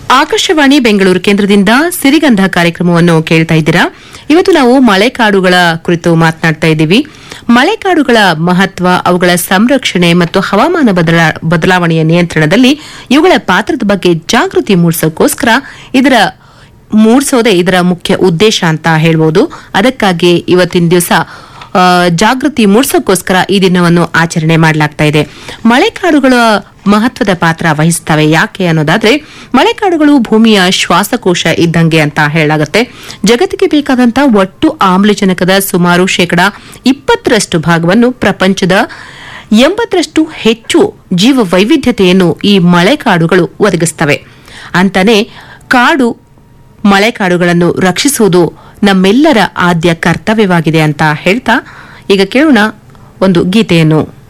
ಆಕಾಶವಾಣಿ ಬೆಂಗಳೂರು ಕೇಂದ್ರದಿಂದ ಸಿರಿಗಂಧ ಕಾರ್ಯಕ್ರಮವನ್ನು ಕೇಳ್ತಾ ಇದ್ದೀರಾ. ಇವತ್ತು ನಾವು ಮಳೆಕಾಡುಗಳ ಕುರಿತು ಮಾತನಾಡ್ತಾ ಇದ್ದೀವಿ. ಮಳೆಕಾಡುಗಳ ಮಹತ್ವ, ಅವುಗಳ ಸಂರಕ್ಷಣೆ ಮತ್ತು ಹವಾಮಾನ ಬದಲಾವಣೆಯ ನಿಯಂತ್ರಣದಲ್ಲಿ ಇವುಗಳ ಪಾತ್ರದ ಬಗ್ಗೆ ಜಾಗೃತಿ ಮೂಡಿಸೋಕೋಸ್ಕರ ಮೂಡಿಸೋದೇ ಇದರ ಮುಖ್ಯ ಉದ್ದೇಶ ಅಂತ ಹೇಳ್ಬೋದು. ಅದಕ್ಕಾಗಿ ಇವತ್ತಿನ ದಿವಸ ಜಾಗೃತಿ ಮೂಡಿಸೋಕೋಸ್ಕರ ಈ ದಿನವನ್ನು ಆಚರಣೆ ಮಾಡಲಾಗ್ತಾ ಇದೆ. ಮಳೆಕಾಡುಗಳ ಮಹತ್ವದ ಪಾತ್ರ ವಹಿಸ್ತವೆ ಯಾಕೆ ಅನ್ನೋದಾದ್ರೆ, ಮಳೆಕಾಡುಗಳು ಭೂಮಿಯ ಶ್ವಾಸಕೋಶ ಇದ್ದಂಗೆ ಅಂತ ಹೇಳಲಾಗುತ್ತೆ. ಜಗತ್ತಿಗೆ ಬೇಕಾದಂತಹ ಒಟ್ಟು ಆಮ್ಲಜನಕದ ಸುಮಾರು 20% ಭಾಗವನ್ನು ಪ್ರಪಂಚದ 80% ಹೆಚ್ಚು ಜೀವ ವೈವಿಧ್ಯತೆಯನ್ನು ಈ ಮಳೆಕಾಡುಗಳು ಒದಗಿಸ್ತವೆ. ಅಂತಾನೆ ಮಳೆಕಾಡುಗಳನ್ನು ರಕ್ಷಿಸುವುದು ನಮ್ಮೆಲ್ಲರ ಆದ್ಯ ಕರ್ತವ್ಯವಾಗಿದೆ ಅಂತ ಹೇಳ್ತಾ ಈಗ ಕೇಳೋಣ ಒಂದು ಗೀತೆಯನ್ನು.